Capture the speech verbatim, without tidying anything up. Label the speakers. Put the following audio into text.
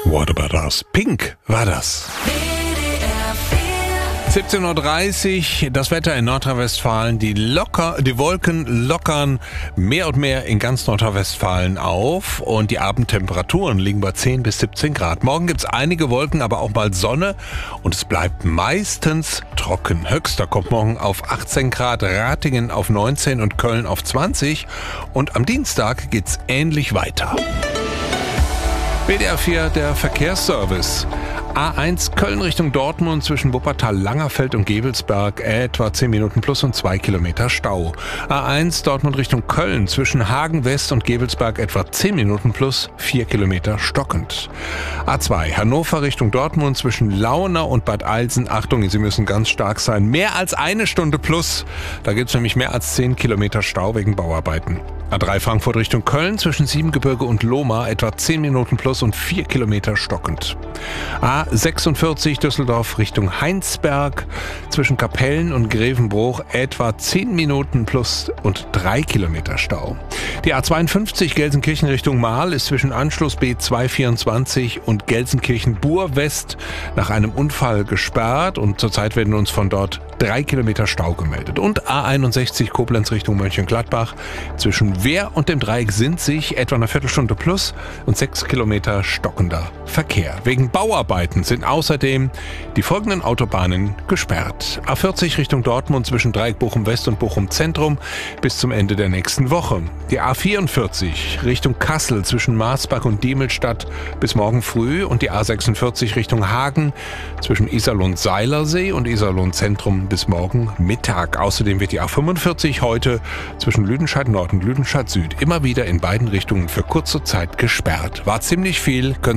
Speaker 1: What about us? Pink war das. siebzehn Uhr dreißig, das Wetter in Nordrhein-Westfalen. Die, locker, die Wolken lockern mehr und mehr in ganz Nordrhein-Westfalen auf und die Abendtemperaturen liegen bei zehn bis siebzehn Grad. Morgen gibt es einige Wolken, aber auch mal Sonne und es bleibt meistens trocken. Höchster kommt morgen auf achtzehn Grad, Ratingen auf neunzehn und Köln auf zwanzig und am Dienstag geht's ähnlich weiter. B D R vier, der Verkehrsservice. A eins Köln Richtung Dortmund zwischen Wuppertal, Langerfeld und Gevelsberg etwa zehn Minuten plus und zwei Kilometer Stau. A eins Dortmund Richtung Köln zwischen Hagen West und Gevelsberg etwa zehn Minuten plus vier Kilometer stockend. A zwei Hannover Richtung Dortmund zwischen Launa und Bad Eilsen. Achtung, Sie müssen ganz stark sein. Mehr als eine Stunde plus. Da gibt es nämlich mehr als zehn Kilometer Stau wegen Bauarbeiten. A drei Frankfurt Richtung Köln zwischen Siebengebirge und Lohmar etwa zehn Minuten plus und vier Kilometer stockend. A sechsundvierzig Düsseldorf Richtung Heinsberg zwischen Kapellen und Grevenbruch etwa zehn Minuten plus und drei Kilometer Stau. Die A zweiundfünfzig Gelsenkirchen Richtung Marl ist zwischen Anschluss B zweihundertvierundzwanzig und Gelsenkirchen-Bur West nach einem Unfall gesperrt und zurzeit werden uns von dort drei Kilometer Stau gemeldet. Und A einundsechzig Koblenz Richtung Mönchengladbach zwischen Wehr und dem Dreieck Sinzig etwa eine Viertelstunde plus und sechs Kilometer stockender Verkehr. Wegen Bauarbeiten sind außerdem die folgenden Autobahnen gesperrt. A vierzig Richtung Dortmund zwischen Dreieck Bochum West und Bochum Zentrum bis zum Ende der nächsten Woche. Die A vierundvierzig Richtung Kassel zwischen Marsbach und Diemelstadt bis morgen früh und die A sechsundvierzig Richtung Hagen zwischen Iserlohn-Seilersee und Iserlohn-Zentrum bis morgen Mittag. Außerdem wird die A fünfundvierzig heute zwischen Lüdenscheid Nord und Lüdenscheid Süd immer wieder in beiden Richtungen für kurze Zeit gesperrt. War ziemlich viel, können